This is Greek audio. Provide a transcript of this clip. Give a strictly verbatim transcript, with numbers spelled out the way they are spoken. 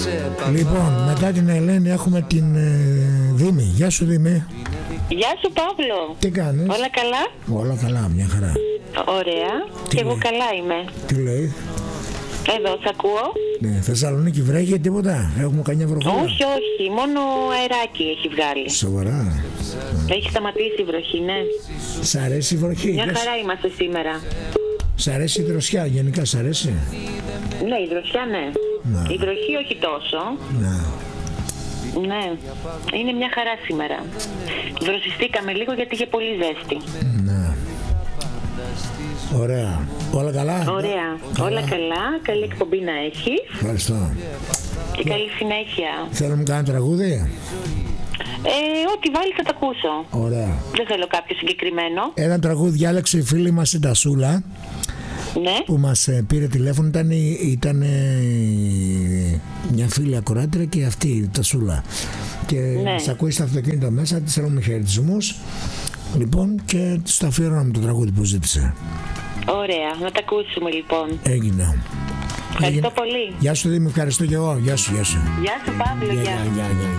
Λοιπόν, μετά την Ελένη έχουμε την ε, Δήμη. Γεια σου Δήμη. Γεια σου Παύλο. Τι κάνεις? Όλα καλά? Όλα καλά, μια χαρά. Ωραία. Τι και εγώ λέει? καλά είμαι. Τι λέει? Εδώ, σ' ακούω. Ναι, Θεσσαλονίκη βρέχει τίποτα? Έχουμε καμιά βροχούλα? Όχι, όχι. Μόνο αεράκι έχει βγάλει. Σοβαρά? Έχει σταματήσει η βροχή, ναι. Σ' αρέσει η βροχή? Μια χαρά είμαστε σήμερα. Σ' αρέσει η δροσιά, γενικά σ' αρέσει? Ναι, η δροσιά ναι. Να. Η βροχή όχι τόσο. Να. Ναι, είναι μια χαρά σήμερα. Δροσιστήκαμε λίγο γιατί είχε πολύ ζέστη. Να. Ωραία. Όλα καλά? Ωραία. Καλά. Όλα καλά. Καλή εκπομπή να έχεις. Ευχαριστώ. Και καλή συνέχεια. Θέλω να μου κάνει τραγούδι? Ε, ό,τι βάλει θα το ακούσω. Ωραία. Δεν θέλω κάποιο συγκεκριμένο. Ένα τραγούδι διάλεξε η φίλη μας η Τασούλα, Ναι. που μας ε, πήρε τηλέφωνο. Ήταν, η- ήταν ε, μια φίλη ακροάτρια και αυτή η Τασούλα. Και Ναι. σε ακούει στο αυτοκίνητο μέσα, της θέλουμε χαιρετισμούς. Λοιπόν, και της το αφιερώναμε το τραγούδι που ζήτησε. Ωραία. Να τα ακούσουμε λοιπόν. Έγινε. Ευχαριστώ Έγινε. πολύ. Γεια σου Δήμη, ευχαριστώ και εγώ. Γεια σου, γεια σου. Γεια σου Παύλο. Γεια, Γεια. γεια, γεια, γεια.